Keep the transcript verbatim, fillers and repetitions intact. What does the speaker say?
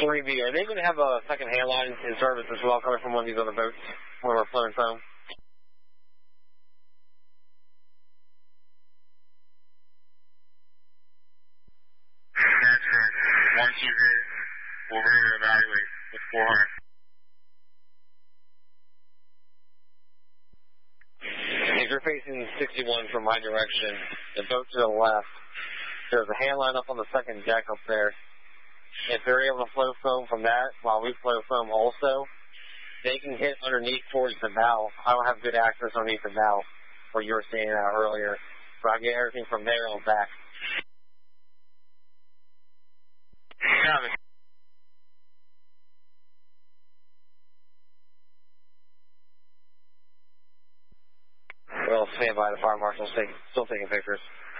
three B, are they going to have a second hand line in service as well coming from one of these other boats where we're flown from? That's correct. Once you hit, we'll reevaluate with four hundred. If you're facing sixty-one from my direction, the boat to the left, there's a hand line up on the second deck up there. If they're able to flow foam from that while we flow foam also, they can hit underneath towards the bow. I don't have good access underneath the bow where you were standing out earlier, but I get everything from there on back. Got it. Well, stand by. The fire marshal's take, still taking pictures.